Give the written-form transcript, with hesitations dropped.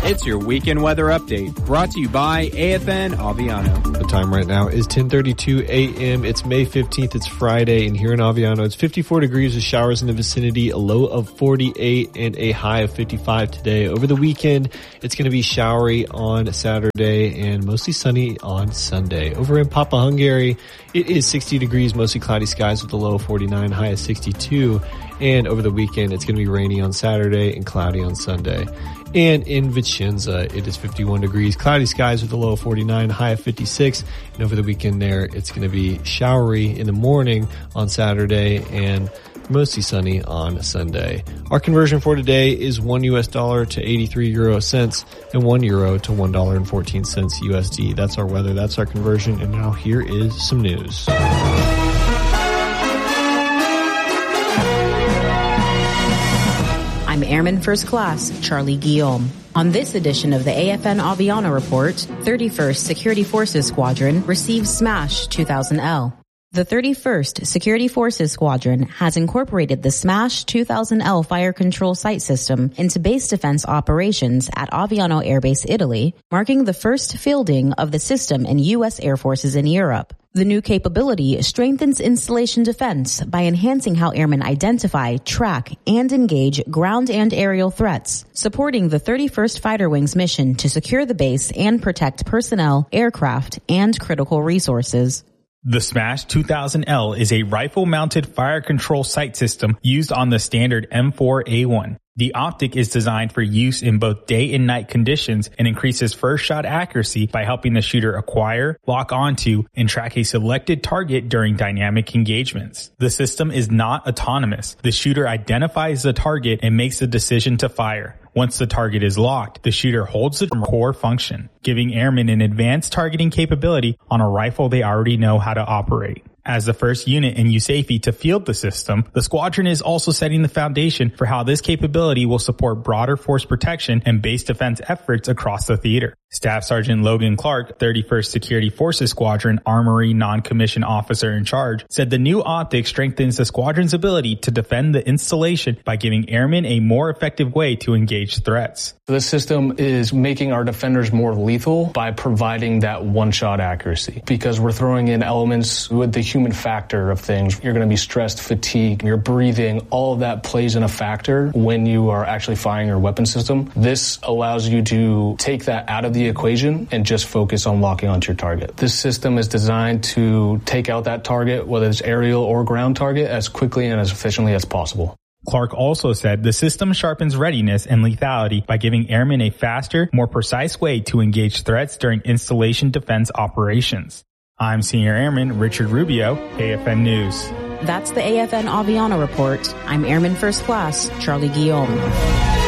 It's your weekend weather update, brought to you by AFN Aviano. The time right now is 10:32 a.m. It's May 15th. It's Friday, and here in Aviano, it's 54 degrees with showers in the vicinity, a low of 48 and a high of 55 today. Over the weekend, it's going to be showery on Saturday and mostly sunny on Sunday. Over in Papa Hungary, it is 60 degrees, mostly cloudy skies with a low of 49, high of 62. And over the weekend, it's going to be rainy on Saturday and cloudy on Sunday. And in Vicenza, it is 51 degrees, cloudy skies with a low of 49, high of 56. And over the weekend there, it's going to be showery in the morning on Saturday and mostly sunny on Sunday. Our conversion for today is $1 to 83 euro cents and €1 to $1.14 USD. That's our weather. That's our conversion. And now here is some news. I'm Airman First Class Charlie Guillaume. On this edition of the AFN Aviano Report, 31st Security Forces Squadron receives SMASH 2000L. The 31st Security Forces Squadron has incorporated the SMASH 2000L fire control sight system into base defense operations at Aviano Air Base, Italy, marking the first fielding of the system in U.S. Air Forces in Europe. The new capability strengthens installation defense by enhancing how airmen identify, track, and engage ground and aerial threats, supporting the 31st Fighter Wing's mission to secure the base and protect personnel, aircraft, and critical resources. The SMASH 2000L is a rifle-mounted fire control sight system used on the standard M4A1. The optic is designed for use in both day and night conditions and increases first shot accuracy by helping the shooter acquire, lock onto, and track a selected target during dynamic engagements. The system is not autonomous. The shooter identifies the target and makes the decision to fire. Once the target is locked, the shooter holds the core function, giving airmen an advanced targeting capability on a rifle they already know how to operate. As the first unit in USAFE to field the system, the squadron is also setting the foundation for how this capability will support broader force protection and base defense efforts across the theater. Staff Sergeant Logan Clark, 31st Security Forces Squadron Armory Non-Commissioned Officer in Charge, said the new optic strengthens the squadron's ability to defend the installation by giving airmen a more effective way to engage threats. This system is making our defenders more lethal by providing that one-shot accuracy, because we're throwing in elements with the human factor of things. You're going to be stressed, fatigued, your breathing, all of that plays in a factor when you are actually firing your weapon system. This allows you to take that out of the equation and just focus on locking onto your target. This system is designed to take out that target, whether it's aerial or ground target, as quickly and as efficiently as possible. Clark also said the system sharpens readiness and lethality by giving airmen a faster, more precise way to engage threats during installation defense operations. I'm Senior Airman Richard Rubio, AFN News. That's the AFN Aviano Report. I'm Airman First Class Charlie Guillaume.